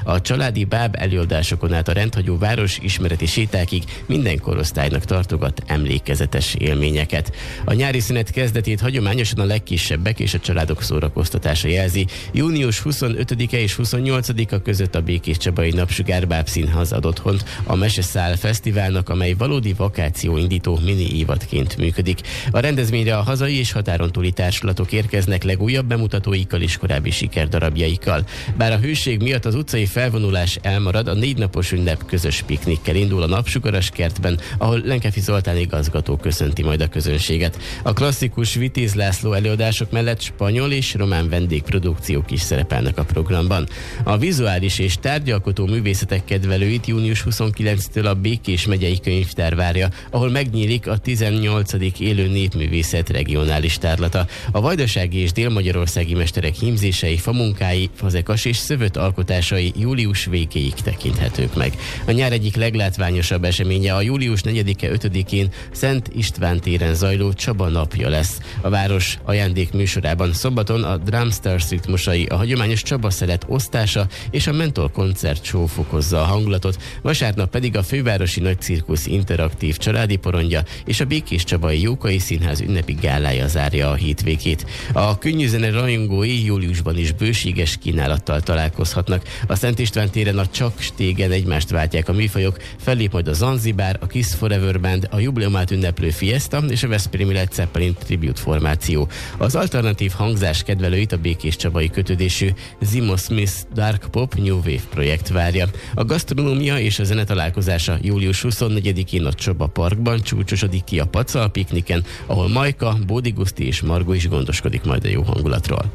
A családi báb előadásokon át a rendhagyó város ismereti sétákig minden korosztálynak tartogat emlékezetes élményeket. A nyári szünet kezdetét hagyományosan a legkisebbek és a családok szórakoztatása jelzi. Június 25-e és 28-a között a Békéscsabai Napsugár Bábszínház ad otthont a Meseszál Fesztiválnak, amely valódi vakációindító mini évadként működik. A rendezvényre a hazai és határon túli társulatok érkeznek legújabb bemutatóikkal és korábbi sikerdarabjaikkal. Bár a hőség miatt az utcai felvonulás elmarad, a 4 napos ünnep közös piknikkel indul a Napsugaras kertben, ahol Lenkefi Zoltán igazgató köszönti majd a közönséget. A klasszikus Vitéz László előadások mellett spanyol és román vendégprodukciók is szerepelnek a programban. A vizuális és tárgyalkotó művészetek kedvelőit június 29-től a Békés megyei könyvtár várja, ahol megnyílik a 18. élő népművészet regionális tárlata. A vajdasági és délmagyarországi mesterek hímzései, famunkái, fazekas és szövött alkotásai július végéig tekinthetők meg. A nyár egyik leglátványosabb eseménye a július 4-e 5-én Szent István téren zajló Csaba napja lesz. A város ajándék műsorában szombaton a Drumstars ritmusai, a hagyományos Csaba szelet osztása és a Mentol koncertshow fokozza a hangulatot, vasárnap pedig a fővárosi nagycirkusz interaktív családi porondja és a Békéscsabai Jókai Színház ünnepi gálája zárja a hétvégét. A könnyűzene rajongói júliusban is bőséges kínálattal találkozhatnak. A Szent István téren a Csak Stégen egymást váltják a műfajok, fellép majd a Zanzibár, a Kiss Forever Band, a jubileumát ünneplő Fiesta és a Veszprémi Led Zeppelin Tribute formáció. Az alternatív hangzás kedvelőit a békéscsabai kötődésű Zimo Smith Dark Pop New Wave projekt várja. A gasztronómia és a zene találkozása július 24-én a Csaba Parkban csúcsosodik ki a Pacal pikniken, ahol Majka, Bódi Guszti és Margó is gondoskodik majd a jó hangulatról.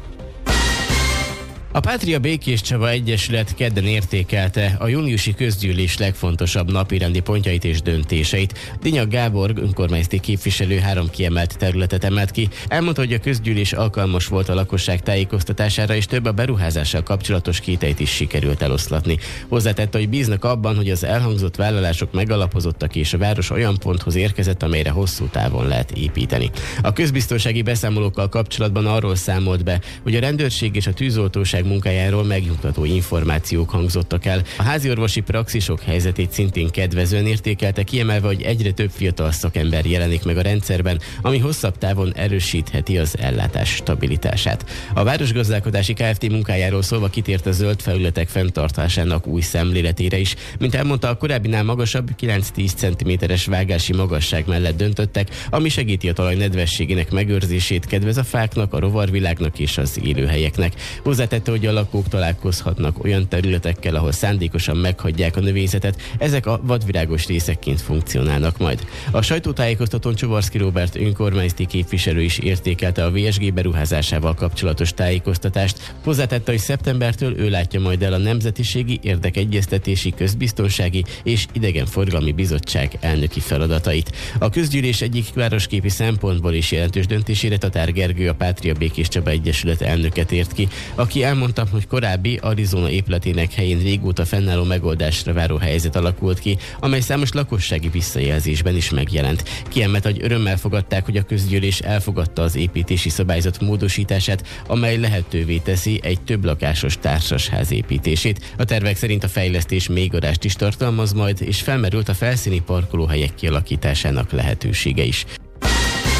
A Pátria Békéscsaba Egyesület kedden értékelte a júniusi közgyűlés legfontosabb napirendi pontjait és döntéseit. Dinyak Gábor önkormányzati képviselő 3 kiemelt területet emelt ki. Elmondta, hogy a közgyűlés alkalmas volt a lakosság tájékoztatására, és több a beruházással kapcsolatos kételyt is sikerült eloszlatni. Hozzátette, hogy bíznak abban, hogy az elhangzott vállalások megalapozottak, és a város olyan ponthoz érkezett, amelyre hosszú távon lehet építeni. A közbiztonsági beszámolókkal kapcsolatban arról számolt be, hogy a rendőrség és a tűzoltóság munkájáról megnyugtató információk hangzottak el. A háziorvosi praxisok helyzetét szintén kedvezően értékelte, kiemelve, hogy egyre több fiatal szakember jelenik meg a rendszerben, ami hosszabb távon erősítheti az ellátás stabilitását. A Városgazdálkodási Kft. Munkájáról szólva kitért a zöld felületek fenntartásának új szemléletére is. Mint elmondta, a korábbinál magasabb 9-10 cm-es vágási magasság mellett döntöttek, ami segíti a talaj nedvességének megőrzését, kedvez a fáknak, a rovarvilágnak és az élőhelyeknek. Hozzátette, hogy a lakók találkozhatnak olyan területekkel, ahol szándékosan meghagyják a növényzetet, ezek a vadvirágos részekként funkcionálnak majd. A sajtótájékoztatón Csuvarszky Róbert önkormányzati képviselő is értékelte a VSG beruházásával kapcsolatos tájékoztatást. Hozzátette, hogy szeptembertől ő látja majd el a Nemzetiségi Érdekegyeztetési, Közbiztonsági és Idegenforgalmi Bizottság elnöki feladatait. A közgyűlés egyik városképi szempontból is jelentős döntésére Tatár Gergő, a Pátria Békéscsaba Egyesület elnöke tért ki, aki elmondta, hogy korábbi Arizona épületének helyén régóta fennálló megoldásra váró helyzet alakult ki, amely számos lakossági visszajelzésben is megjelent. Kiemelt, hogy örömmel fogadták, hogy a közgyűlés elfogadta az építési szabályzat módosítását, amely lehetővé teszi egy többlakásos társasház építését. A tervek szerint a fejlesztés még garást is tartalmaz majd, és felmerült a felszíni parkolóhelyek kialakításának lehetősége is.